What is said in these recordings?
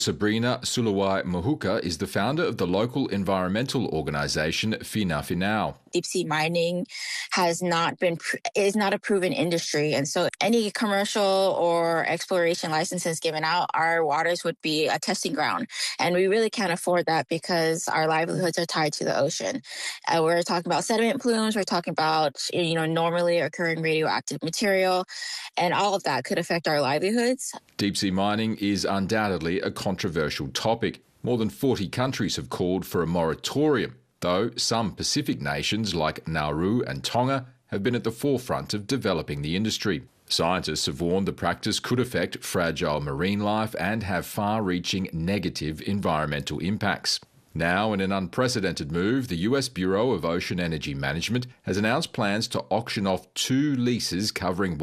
Sabrina Suluwai Mahuka is the founder of the local environmental organisation Fina Finau. Deep sea mining is not a proven industry. And so any commercial or exploration licenses given out, our waters would be a testing ground. And we really can't afford that because our livelihoods are tied to the ocean. We're talking about sediment plumes. We're talking about, normally occurring radioactive material. And all of that could affect our livelihoods. Deep sea mining is undoubtedly a controversial topic. More than 40 countries have called for a moratorium, though some Pacific nations like Nauru and Tonga have been at the forefront of developing the industry. Scientists have warned the practice could affect fragile marine life and have far-reaching negative environmental impacts. Now, in an unprecedented move, the US Bureau of Ocean Energy Management has announced plans to auction off 2 leases covering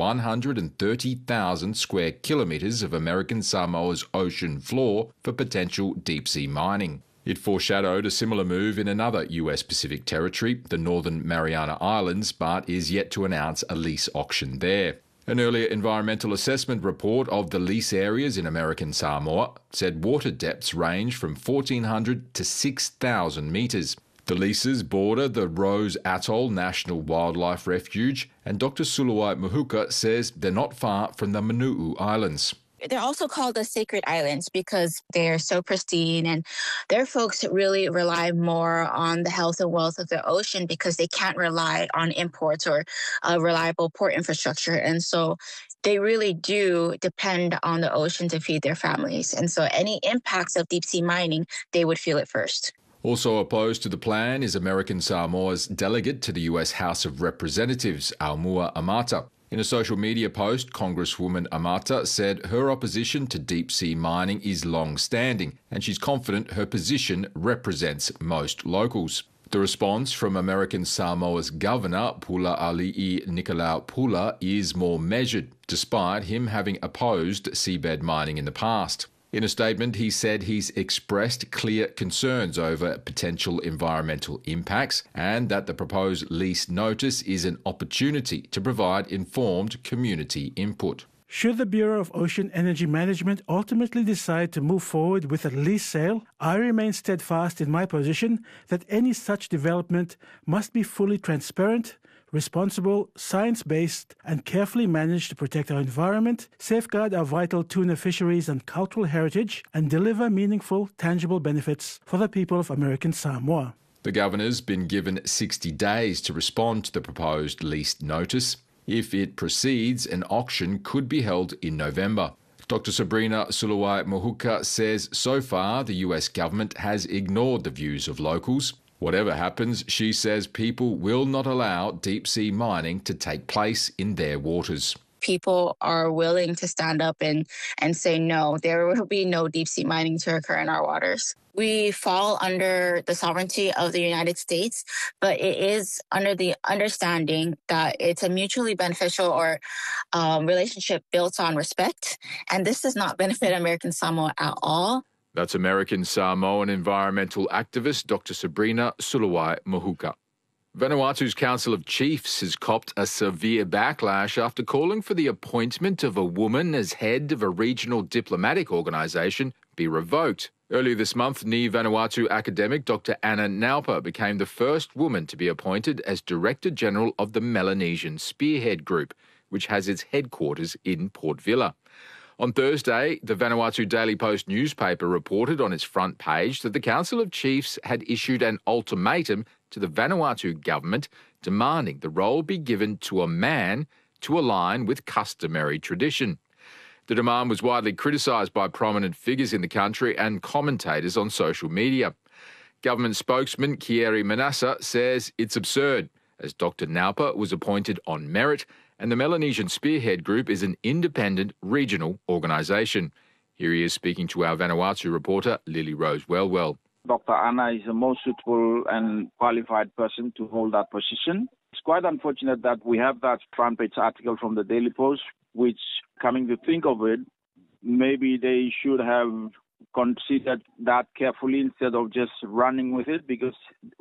130,000 square kilometres of American Samoa's ocean floor for potential deep-sea mining. It foreshadowed a similar move in another US Pacific territory, the Northern Mariana Islands, but is yet to announce a lease auction there. An earlier environmental assessment report of the lease areas in American Samoa said water depths range from 1,400 to 6,000 metres. The leases border the Rose Atoll National Wildlife Refuge, and Dr. Suluwai Mahuka says they're not far from the Manuu Islands. They're also called the sacred islands because they're so pristine, and their folks really rely more on the health and wealth of the ocean because they can't rely on imports or reliable port infrastructure. And so they really do depend on the ocean to feed their families. And so any impacts of deep sea mining, they would feel it first. Also opposed to the plan is American Samoa's delegate to the US House of Representatives, Aumua Amata. In a social media post, Congresswoman Amata said her opposition to deep-sea mining is long-standing, and she's confident her position represents most locals. The response from American Samoa's governor, Pula Ali'i Nicolau Pula, is more measured, despite him having opposed seabed mining in the past. In a statement, he said he's expressed clear concerns over potential environmental impacts and that the proposed lease notice is an opportunity to provide informed community input. Should the Bureau of Ocean Energy Management ultimately decide to move forward with a lease sale, I remain steadfast in my position that any such development must be fully transparent, responsible, science-based, and carefully managed to protect our environment, safeguard our vital tuna fisheries and cultural heritage, and deliver meaningful, tangible benefits for the people of American Samoa. The governor's been given 60 days to respond to the proposed lease notice. If it proceeds, an auction could be held in November. Dr. Sabrina Suluwai Mahuka says so far the US government has ignored the views of locals. Whatever happens, she says people will not allow deep-sea mining to take place in their waters. People are willing to stand up and say no, there will be no deep-sea mining to occur in our waters. We fall under the sovereignty of the United States, but it is under the understanding that it's a mutually beneficial or relationship built on respect, and this does not benefit American Samoa at all. That's American Samoan environmental activist Dr. Sabrina Suluwai Mahuka. Vanuatu's Council of Chiefs has copped a severe backlash after calling for the appointment of a woman as head of a regional diplomatic organisation be revoked. Earlier this month, Ni Vanuatu academic Dr. Anna Naupa became the first woman to be appointed as Director General of the Melanesian Spearhead Group, which has its headquarters in Port Vila. On Thursday, the Vanuatu Daily Post newspaper reported on its front page that the Council of Chiefs had issued an ultimatum to the Vanuatu government demanding the role be given to a man to align with customary tradition. The demand was widely criticised by prominent figures in the country and commentators on social media. Government spokesman Kieri Manassa says it's absurd, as Dr. Naupa was appointed on merit and the Melanesian Spearhead Group is an independent regional organisation. Here he is speaking to our Vanuatu reporter, Lily Rose Wellwell. Dr. Anna is the most suitable and qualified person to hold that position. It's quite unfortunate that we have that front page article from the Daily Post, which, coming to think of it, maybe they should have considered that carefully instead of just running with it, because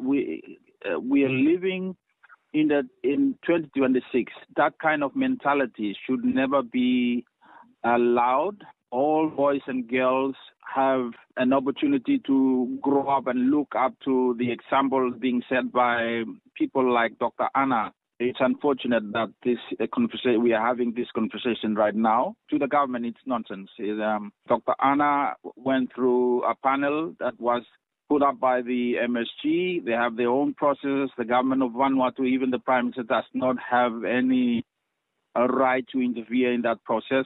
we are living in 2026. That kind of mentality should never be allowed all boys and girls have an opportunity to grow up and look up to the examples being set by people like Dr. Anna. It's unfortunate that we are having this conversation right now. To the government, it's nonsense. Dr. Anna went through a panel that was put up by the MSG. They have their own process. The government of Vanuatu, even the Prime Minister, does not have any right to interfere in that process.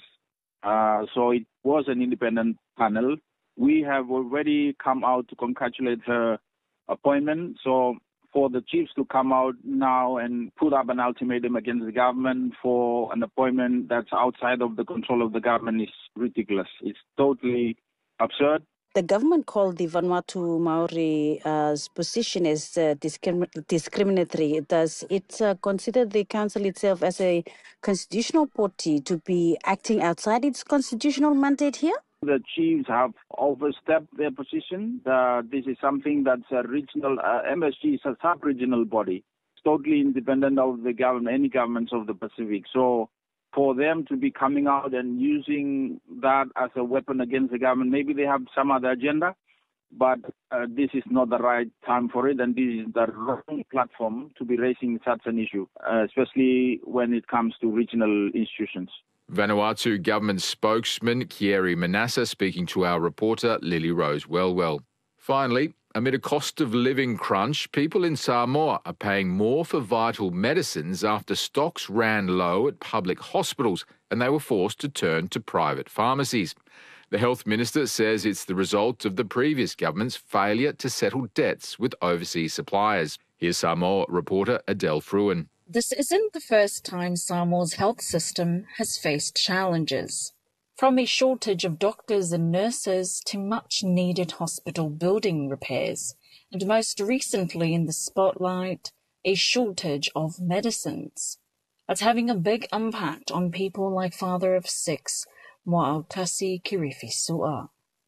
So it was an independent panel. We have already come out to congratulate her appointment. So for the chiefs to come out now and put up an ultimatum against the government for an appointment that's outside of the control of the government is ridiculous. It's totally absurd. The government called the Vanuatu Maori's position as discriminatory. Does it consider the council itself as a constitutional body to be acting outside its constitutional mandate here? The chiefs have overstepped their position. This is something that's a regional, MSG is a sub-regional body. It's totally independent of the government, any governments of the Pacific. So for them to be coming out and using that as a weapon against the government, maybe they have some other agenda, but this is not the right time for it, and this is the wrong platform to be raising such an issue, especially when it comes to regional institutions. Vanuatu government spokesman Kieri Manassa speaking to our reporter Lily Rose Wellwell. Finally, amid a cost of living crunch, people in Samoa are paying more for vital medicines after stocks ran low at public hospitals and they were forced to turn to private pharmacies. The health minister says it's the result of the previous government's failure to settle debts with overseas suppliers. Here's Samoa reporter Adele Fruin. This isn't the first time Samoa's health system has faced challenges. From a shortage of doctors and nurses to much-needed hospital building repairs, and most recently in the spotlight, a shortage of medicines. It's having a big impact on people like father of 6, Mo'autasi Kirifisua.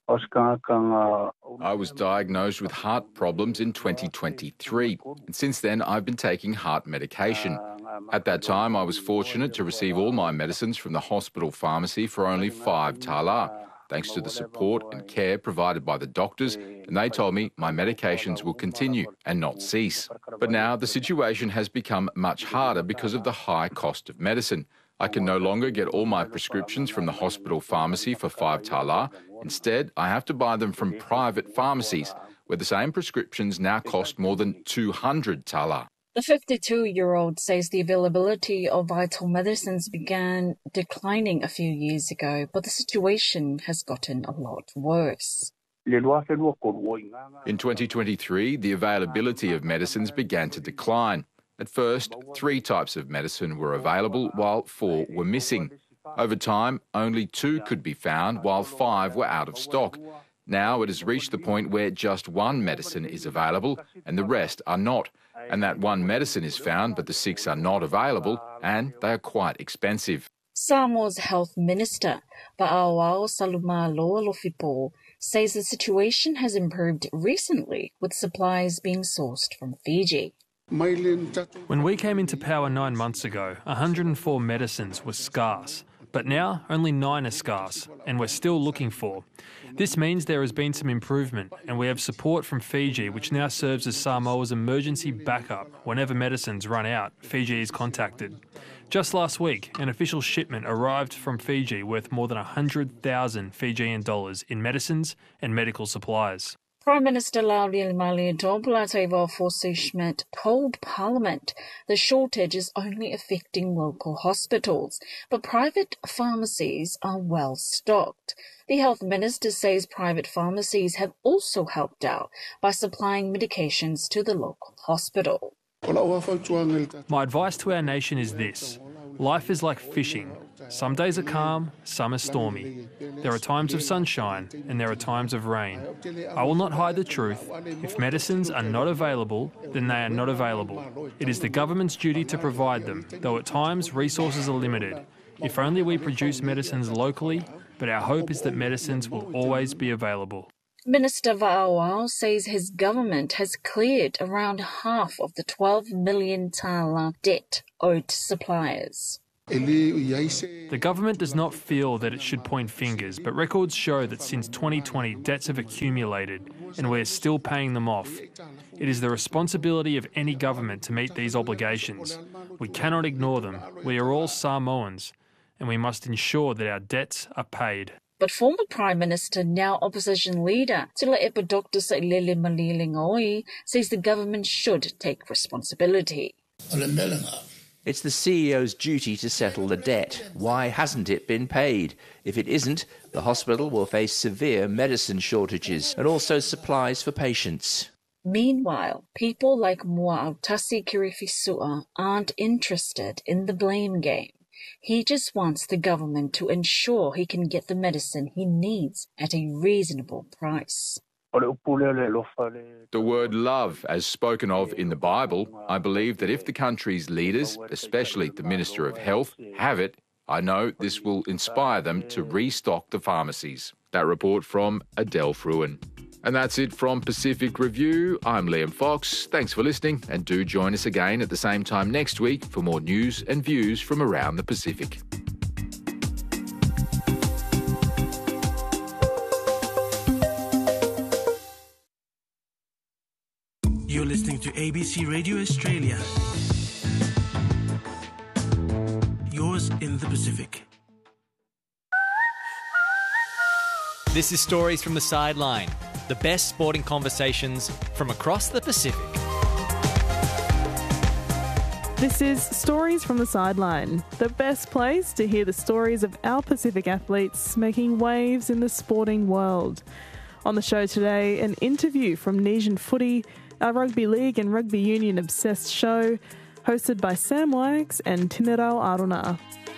I was diagnosed with heart problems in 2023, and since then I've been taking heart medication. At that time, I was fortunate to receive all my medicines from the hospital pharmacy for only 5 tala, thanks to the support and care provided by the doctors, and they told me my medications will continue and not cease. But now the situation has become much harder because of the high cost of medicine. I can no longer get all my prescriptions from the hospital pharmacy for 5 tala. Instead, I have to buy them from private pharmacies, where the same prescriptions now cost more than 200 tala. The 52-year-old says the availability of vital medicines began declining a few years ago, but the situation has gotten a lot worse. In 2023, the availability of medicines began to decline. At first, 3 types of medicine were available, while 4 were missing. Over time, only 2 could be found, while 5 were out of stock. Now it has reached the point where just 1 medicine is available and the rest are not. And that 1 medicine is found, but the 6 are not available, and they are quite expensive. Samoa's health minister, Pa'awao Salumalo Lofipo, says the situation has improved recently with supplies being sourced from Fiji. When we came into power 9 months ago, 104 medicines were scarce. But now only 9 are scarce, and we're still looking for. This means there has been some improvement, and we have support from Fiji, which now serves as Samoa's emergency backup. Whenever medicines run out, Fiji is contacted. Just last week, an official shipment arrived from Fiji worth more than 100,000 Fijian dollars in medicines and medical supplies. Prime Minister Lauriel Malietoa Schmidt told Parliament the shortage is only affecting local hospitals, but private pharmacies are well stocked. The health minister says private pharmacies have also helped out by supplying medications to the local hospital. My advice to our nation is this. Life is like fishing. Some days are calm, some are stormy. There are times of sunshine and there are times of rain. I will not hide the truth. If medicines are not available, then they are not available. It is the government's duty to provide them, though at times resources are limited. If only we produce medicines locally, but our hope is that medicines will always be available. Minister Va'awao says his government has cleared around half of the 12 million tala debt owed to suppliers. The government does not feel that it should point fingers, but records show that since 2020 debts have accumulated and we are still paying them off. It is the responsibility of any government to meet these obligations. We cannot ignore them. We are all Samoans and we must ensure that our debts are paid. But former Prime Minister, now opposition leader, Tula Epa Dr. Sailele Malilingoe, says the government should take responsibility. It's the CEO's duty to settle the debt. Why hasn't it been paid? If it isn't, the hospital will face severe medicine shortages and also supplies for patients. Meanwhile, people like Mua Autasi Kirifisua aren't interested in the blame game. He just wants the government to ensure he can get the medicine he needs at a reasonable price. The word love, as spoken of in the Bible, I believe that if the country's leaders, especially the Minister of Health, have it, I know this will inspire them to restock the pharmacies. That report from Adele Fruin. And that's it from Pacific Review. I'm Liam Fox. Thanks for listening, and do join us again at the same time next week for more news and views from around the Pacific. You're listening to ABC Radio Australia. Yours in the Pacific. This is Stories from the Sideline, the best sporting conversations from across the Pacific. This is Stories from the Sideline, the best place to hear the stories of our Pacific athletes making waves in the sporting world. On the show today, an interview from Nesian Footy, our rugby league and rugby union obsessed show, hosted by Sam Wags and Tinerau Aruna.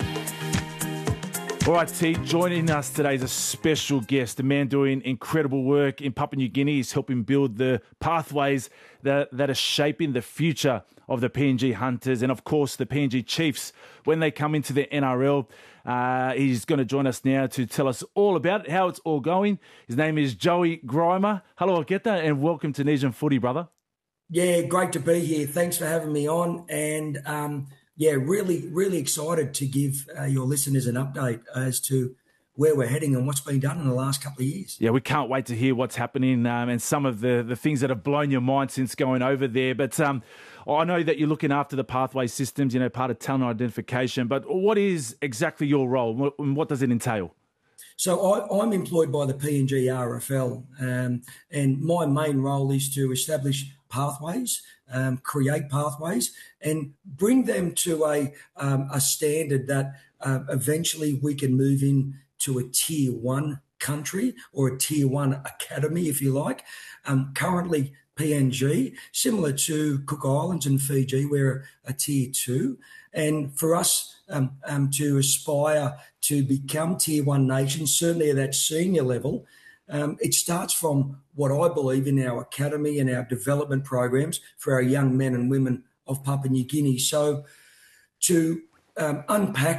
All right, T, joining us today is a special guest, a man doing incredible work in Papua New Guinea. He's helping build the pathways that are shaping the future of the PNG Hunters and, of course, the PNG Chiefs when they come into the NRL. He's going to join us now to tell us all about it, how it's all going. His name is Joey Grima. Hello, Ogeta, and welcome to Nesian Footy, brother. Yeah, great to be here. Thanks for having me on. And, really, really excited to give your listeners an update as to where we're heading and what's been done in the last couple of years. Yeah, we can't wait to hear what's happening and some of the things that have blown your mind since going over there. But I know that you're looking after the pathway systems, part of talent identification. But what is exactly your role and what does it entail? So I'm employed by the PNG RFL, and my main role is to establish pathways, create pathways, and bring them to a standard that eventually we can move in to a tier one country or a tier one academy, if you like. Currently, PNG, similar to Cook Islands and Fiji, we're a tier two. And for us to aspire to become tier one nations, certainly at that senior level, it starts from what I believe in our academy and our development programs for our young men and women of Papua New Guinea. So to unpack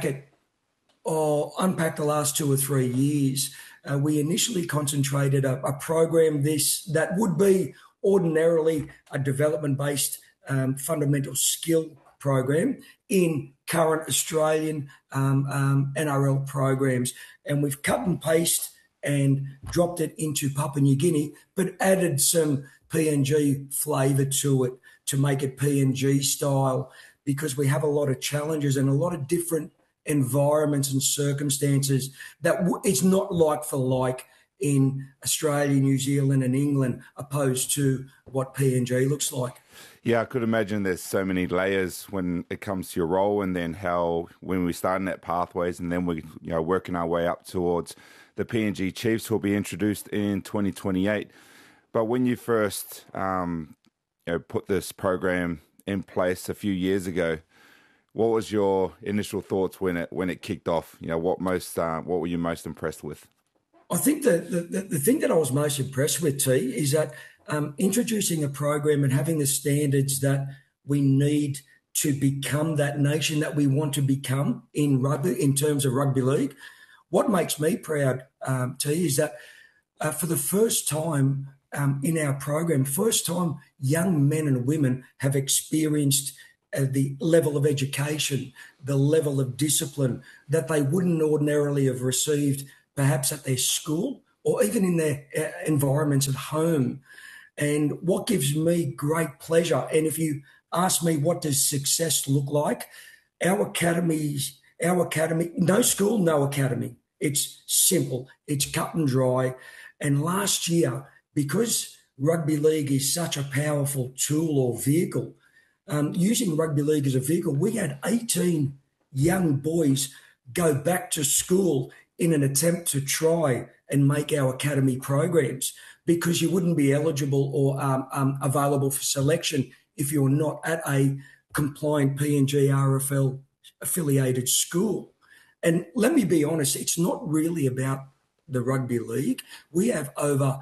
the last 2 or 3 years, we initially concentrated a program that would be ordinarily a development-based fundamental skill program in current Australian NRL programs. And we've cut and pasted and dropped it into Papua New Guinea, but added some PNG flavour to it to make it PNG style, because we have a lot of challenges and a lot of different environments and circumstances that it's not like for like in Australia, New Zealand and England, opposed to what PNG looks like. Yeah, I could imagine there's so many layers when it comes to your role, and then how when we start in that pathways and then we working our way up towards the PNG Chiefs who will be introduced in 2028. But when you first put this program in place a few years ago, what was your initial thoughts when it kicked off? What were you most impressed with? I think the thing that I was most impressed with, T, is that introducing a program and having the standards that we need to become that nation that we want to become in rugby, in terms of rugby league. What makes me proud, T, is that for the first time in our program, young men and women have experienced the level of education, the level of discipline that they wouldn't ordinarily have received perhaps at their school or even in their environments at home. And what gives me great pleasure, and if you ask me what does success look like, our academy, no school, no academy. It's simple, it's cut and dry. And last year, because rugby league is such a powerful tool or vehicle, using rugby league as a vehicle, we had 18 young boys go back to school in an attempt to try and make our academy programs, because you wouldn't be eligible or available for selection if you're not at a compliant PNG RFL affiliated school. And let me be honest, it's not really about the rugby league. We have over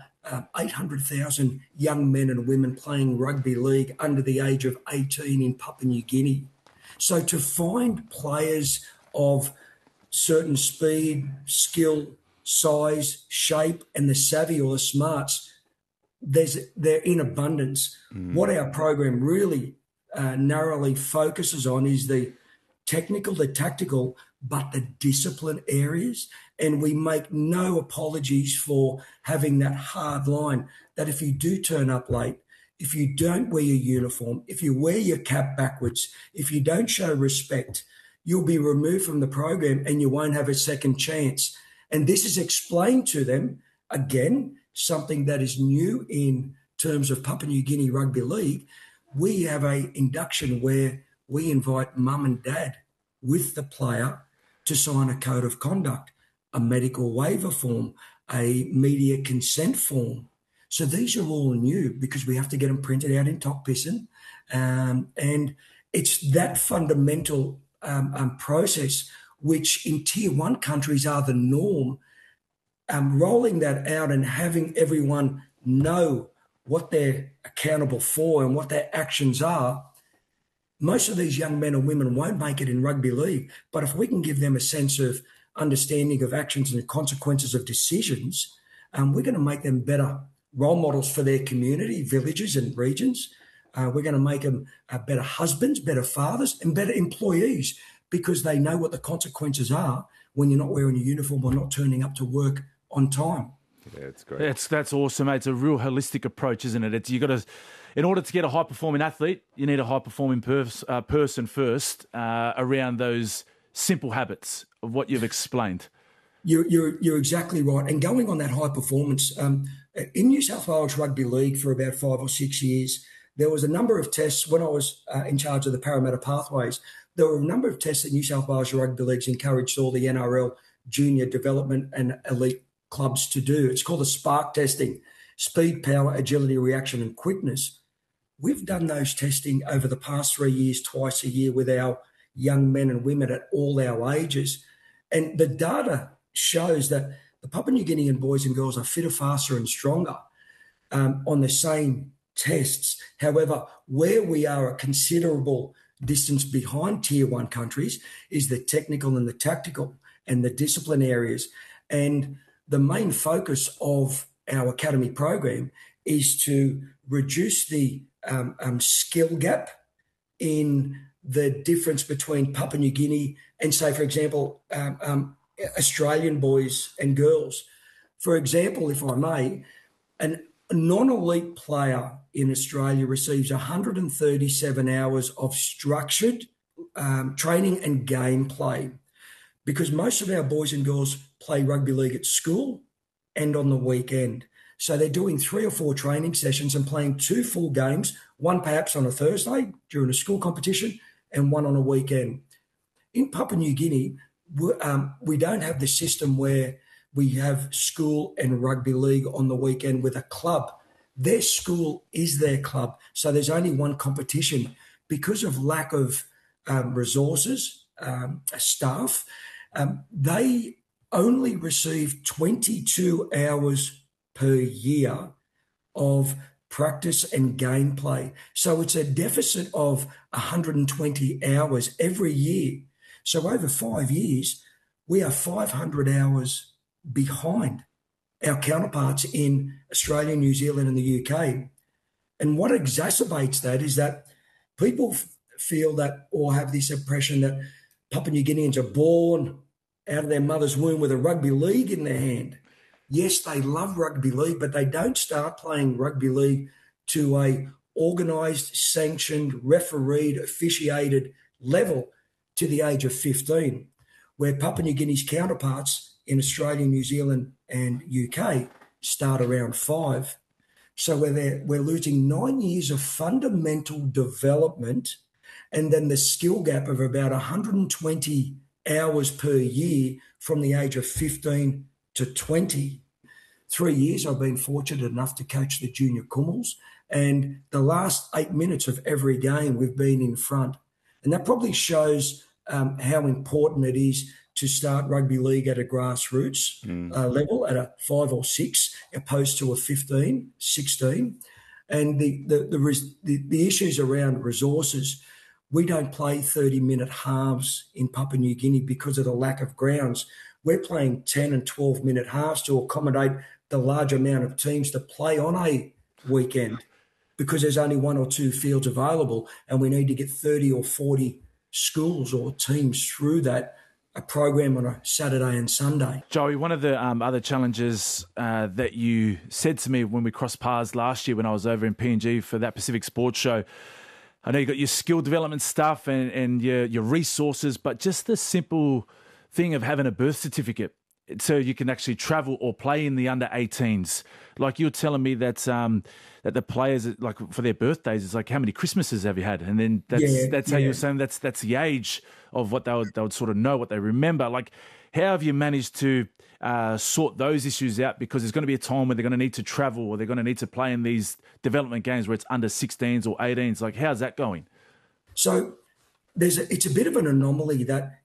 800,000 young men and women playing rugby league under the age of 18 in Papua New Guinea. So to find players of certain speed, skill, size, shape, and the savvy or the smarts, they're in abundance. What our program really narrowly focuses on is the technical, the tactical, but the discipline areas. And we make no apologies for having that hard line that if you do turn up late, if you don't wear your uniform, if you wear your cap backwards, if you don't show respect, you'll be removed from the program and you won't have a second chance. And this is explained to them, again, something that is new in terms of Papua New Guinea Rugby League. We have an induction where we invite mum and dad with the player to sign a code of conduct, a medical waiver form, a media consent form. So these are all new because we have to get them printed out in Tokpisin. And it's that fundamental process, which in tier one countries are the norm, rolling that out and having everyone know what they're accountable for and what their actions are. Most of these young men and women won't make it in rugby league, but if we can give them a sense of understanding of actions and the consequences of decisions, we're going to make them better role models for their community, villages and regions. We're going to make them better husbands, better fathers, and better employees because they know what the consequences are when you're not wearing a uniform or not turning up to work on time. Yeah, it's great. That's awesome, mate. It's a real holistic approach, isn't it? You got to, in order to get a high-performing athlete, you need a high-performing person first around those simple habits of what you've explained. You're exactly right. And going on that high performance, in New South Wales Rugby League for about 5 or 6 years, there was a number of tests when I was in charge of the Parramatta Pathways. There were a number of tests that New South Wales Rugby Leagues encouraged all the NRL junior development and elite clubs to do. It's called the SPARK testing, speed, power, agility, reaction, and quickness. We've done those testing over the past 3 years, twice a year with our young men and women at all our ages. And the data shows that the Papua New Guinean boys and girls are fitter, faster and stronger on the same tests. However, where we are a considerable distance behind tier one countries is the technical and the tactical and the discipline areas. And the main focus of our academy program is to reduce the skill gap in the difference between Papua New Guinea and, say, for example, Australian boys and girls. For example, if I may, a non-elite player in Australia receives 137 hours of structured training and gameplay because most of our boys and girls play rugby league at school and on the weekend. So they're doing 3 or 4 training sessions and playing 2 full games, one perhaps on a Thursday during a school competition and one on a weekend. In Papua New Guinea, we don't have the system where we have school and rugby league on the weekend with a club. Their school is their club. So there's only one competition. Because of lack of resources, staff, they only receive 22 hours per year of practice and gameplay. So it's a deficit of 120 hours every year. So over 5 years, we are 500 hours behind our counterparts in Australia, New Zealand and the UK. And what exacerbates that is that people feel that or have this impression that Papua New Guineans are born out of their mother's womb with a rugby league in their hand. Yes, they love rugby league, but they don't start playing rugby league to a organised, sanctioned, refereed, officiated level to the age of 15, where Papua New Guinea's counterparts in Australia, New Zealand and UK start around 5. So we're losing 9 years of fundamental development, and then the skill gap of about 120 hours per year from the age of 15 to 20. 3 years I've been fortunate enough to coach the junior Kummels, and the last 8 minutes of every game we've been in front. And that probably shows how important it is to start rugby league at a grassroots level, at a 5 or 6, opposed to a 15, 16. And the issues around resources, we don't play 30-minute halves in Papua New Guinea because of the lack of grounds. We're playing 10 and 12-minute halves to accommodate the large amount of teams to play on a weekend, because there's only 1 or 2 fields available, and we need to get 30 or 40 schools or teams through that a program on a Saturday and Sunday. Joey, one of the other challenges that you said to me when we crossed paths last year when I was over in PNG for that Pacific Sports Show, I know you got your skill development stuff and your resources, but just the simple thing of having a birth certificate so you can actually travel or play in the under-18s. Like you're telling me that that the players, like for their birthdays, it's like, how many Christmases have you had? And then that's how you're saying that's the age of what they would sort of know, what they remember. Like, how have you managed to sort those issues out? Because there's going to be a time where they're going to need to travel or they're going to need to play in these development games where it's under 16s or 18s. Like, how's that going? So it's a bit of an anomaly that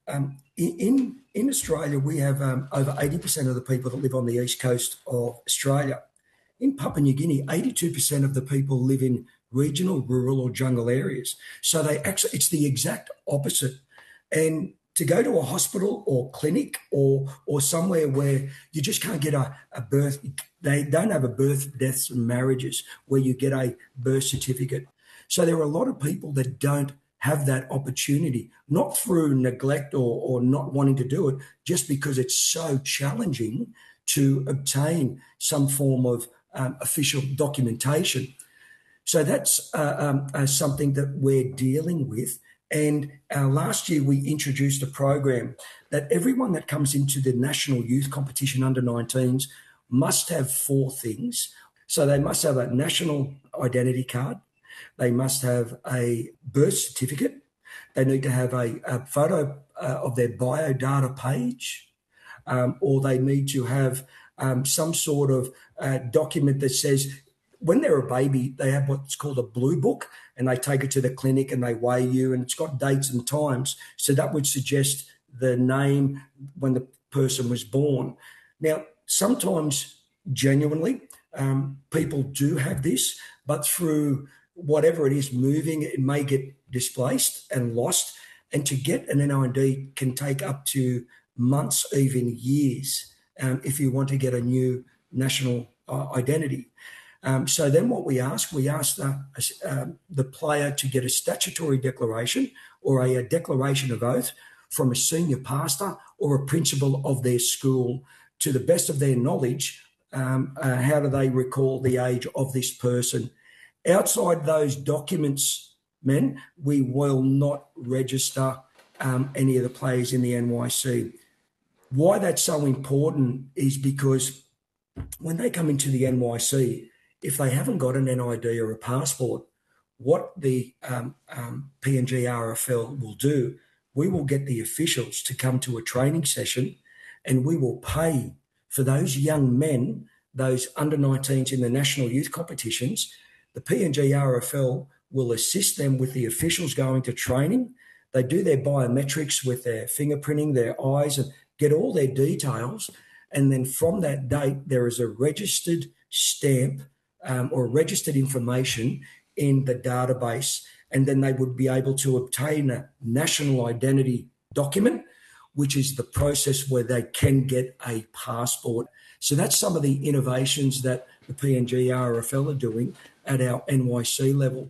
in Australia, we have over 80% of the people that live on the east coast of Australia. In Papua New Guinea, 82% of the people live in regional, rural or jungle areas. So it's the exact opposite. And to go to a hospital or clinic or somewhere where you just can't get a birth, they don't have a birth, deaths and marriages where you get a birth certificate. So there are a lot of people that don't have that opportunity, not through neglect or not wanting to do it, just because it's so challenging to obtain some form of official documentation. So that's something that we're dealing with. And last year we introduced a program that everyone that comes into the national youth competition under 19s must have 4 things. So they must have a national identity card. They must have a birth certificate. They need to have a photo of their biodata page, or they need to have some sort of document that says when they're a baby, they have what's called a blue book, and they take it to the clinic and they weigh you, and it's got dates and times. So that would suggest the name when the person was born. Now, sometimes genuinely, people do have this, but through whatever it is moving, it may get displaced and lost. And to get an NID can take up to months, even years, if you want to get a new national identity. So then what we ask the player to get a statutory declaration or a declaration of oath from a senior pastor or a principal of their school to the best of their knowledge. How do they recall the age of this person? Outside those documents, we will not register any of the players in the NYC. Why that's so important is because when they come into the NYC, if they haven't got an NID or a passport, what the PNG RFL will do, we will get the officials to come to a training session and we will pay for those young men, those under 19s in the national youth competitions. The PNG RFL will assist them with the officials going to training. They do their biometrics with their fingerprinting, their eyes, and get all their details. And then from that date, there is a registered stamp or registered information in the database. And then they would be able to obtain a national identity document, which is the process where they can get a passport. So that's some of the innovations that the PNG RFL are doing at our NYC level.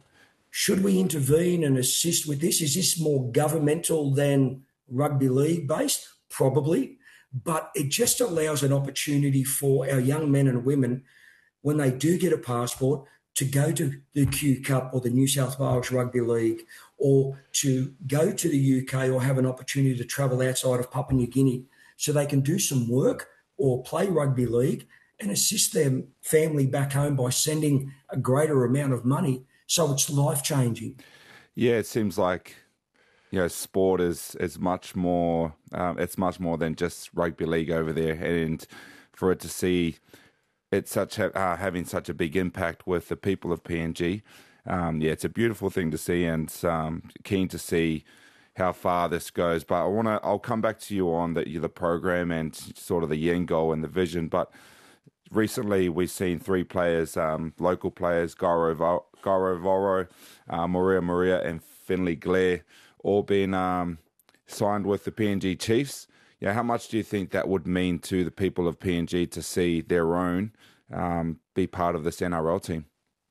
Should we intervene and assist with this? Is this more governmental than rugby league based? Probably. But it just allows an opportunity for our young men and women, when they do get a passport, to go to the Q Cup or the New South Wales Rugby League, or to go to the UK or have an opportunity to travel outside of Papua New Guinea so they can do some work or play rugby league and assist their family back home by sending a greater amount of money. So it's life-changing. Yeah, it seems like, sport is much more. It's much more than just rugby league over there, and for it to see it having such a big impact with the people of PNG, it's a beautiful thing to see, and keen to see how far this goes. But I'll come back to you on the program and sort of the end goal and the vision. But recently, we've seen 3 players, local players, Gairo Voro, Maria, and Finley Glare, all been signed with the PNG Chiefs. How much do you think that would mean to the people of PNG to see their own be part of this NRL team?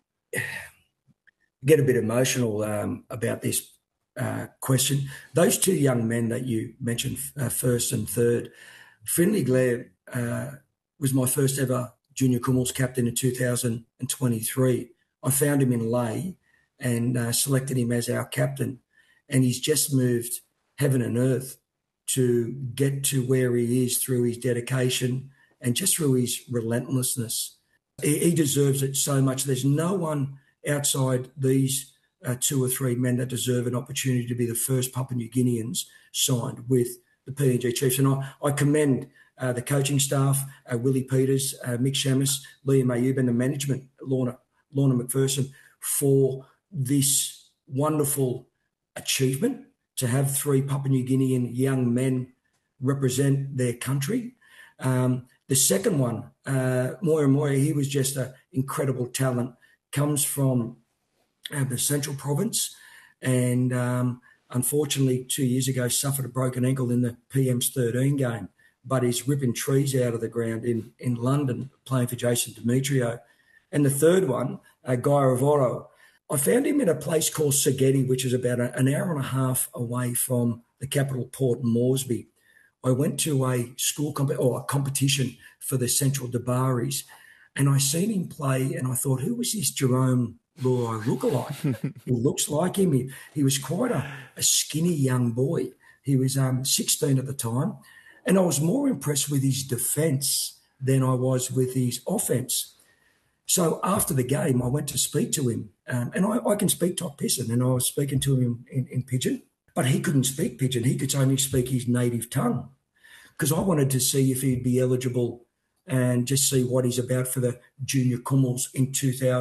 Get a bit emotional about this question. Those 2 young men that you mentioned, first and third, Finley Glare was my first ever Junior Kumuls captain in 2023. I found him in Lae and selected him as our captain, and he's just moved heaven and earth to get to where he is through his dedication and just through his relentlessness. He deserves it so much. There's no one outside these 2 or 3 men that deserve an opportunity to be the first Papua New Guineans signed with the PNG Chiefs. And I commend the coaching staff, Willie Peters, Mick Shamus, Liam Ayub, and the management, Lorna McPherson, for this wonderful achievement to have 3 Papua New Guinean young men represent their country. The second one, Moya, he was just an incredible talent, comes from the Central Province, and unfortunately 2 years ago suffered a broken ankle in the PM's 13 game, but he's ripping trees out of the ground in London playing for Jason Demetrio. And the third one, Gairo Voro, I found him in a place called Segedi, which is about an hour and a half away from the capital Port Moresby. I went to a a competition for the Central Dabaris, and I seen him play, and I thought, who was this Jerome Luai lookalike? He looks like him. He was quite a skinny young boy. He was 16 at the time, and I was more impressed with his defence than I was with his offence. So after the game, I went to speak to him, and I can speak Tok Pisin, and I was speaking to him in Pidgin, but he couldn't speak Pidgin. He could only speak his native tongue, because I wanted to see if he'd be eligible and just see what he's about for the Junior Kumuls in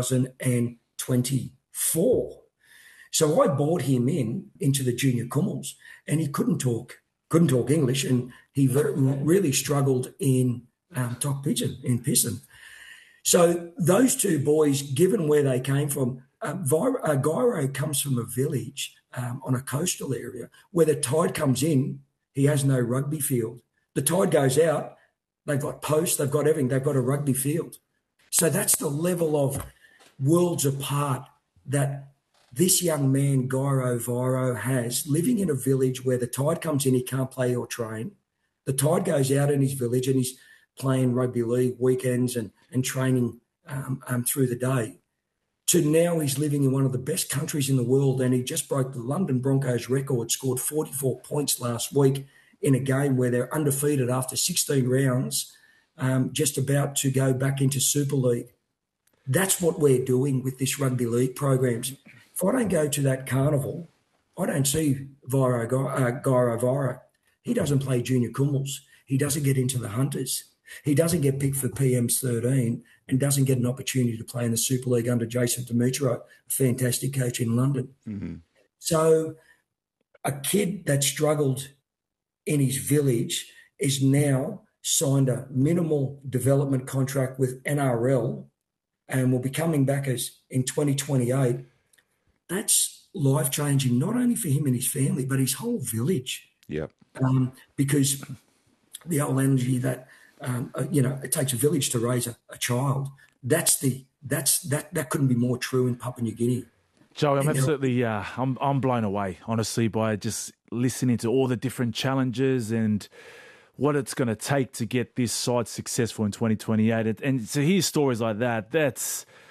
2024. So I brought him into the Junior Kumuls, and he couldn't talk English, and he really struggled in Tok Pisin, in Pisin. So those 2 boys, given where they came from, Gairo comes from a village on a coastal area where the tide comes in, he has no rugby field. The tide goes out, they've got posts, they've got everything, they've got a rugby field. So that's the level of worlds apart that this young man, Gairo Voro, has, living in a village where the tide comes in, he can't play or train. The tide goes out in his village and he's playing rugby league weekends and training through the day, to now he's living in one of the best countries in the world, and he just broke the London Broncos record, scored 44 points last week in a game where they're undefeated after 16 rounds, just about to go back into Super League. That's what we're doing with this rugby league programs. If I don't go to that carnival, I don't see Gairo Voro. He doesn't play Junior Kumuls. He doesn't get into the Hunters. He doesn't get picked for PM's 13 and doesn't get an opportunity to play in the Super League under Jason Demetrio, a fantastic coach in London. Mm-hmm. So a kid that struggled in his village is now signed a minimal development contract with NRL and will be coming back as in 2028. That's life-changing, not only for him and his family, but his whole village. Yep. Because the old energy that, it takes a village to raise a child. That couldn't be more true in Papua New Guinea. Joey, I'm absolutely, I'm blown away, honestly, by just listening to all the different challenges and what it's going to take to get this side successful in 2028. And to hear stories like that,